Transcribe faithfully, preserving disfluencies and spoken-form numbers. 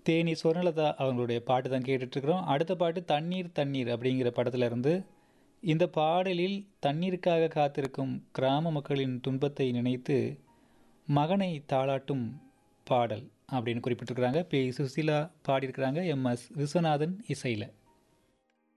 தேனி சுவர்ணலதா அவங்களுடைய பாட்டு தான் கேட்டுட்ருக்குறோம். அடுத்த பாட்டு தண்ணீர் தண்ணீர் அப்படிங்கிற படத்துல இருந்து. இந்த பாடலில் தண்ணீருக்காக காத்திருக்கும் கிராம மக்களின் துன்பத்தை நினைத்து மகனை தாளாட்டும் பாடல் அப்படின்னு குறிப்பிட்டிருக்கிறாங்க. B Susheela பாடியிருக்கிறாங்க. M S Viswanathan இசையில்.